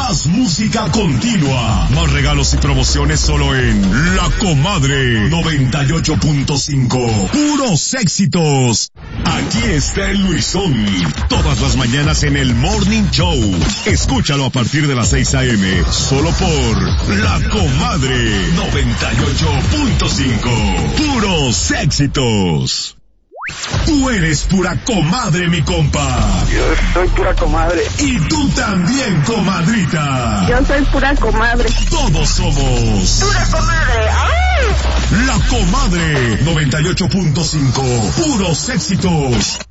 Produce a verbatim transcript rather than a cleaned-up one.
Más música continua. Más regalos y promociones solo en La Comadre noventa y ocho punto cinco. Puros éxitos. Aquí está el Luisón. Todas las mañanas en el Morning Show. Escúchalo a partir de las seis a.m. Solo por La Comadre noventa y ocho punto cinco. Puros éxitos. Tú eres pura comadre, mi compa. Yo soy pura comadre. Y tú también, comadrita. Yo soy pura comadre. Todos somos pura comadre. ¡Ay! La Comadre noventa y ocho punto cinco. Puros éxitos.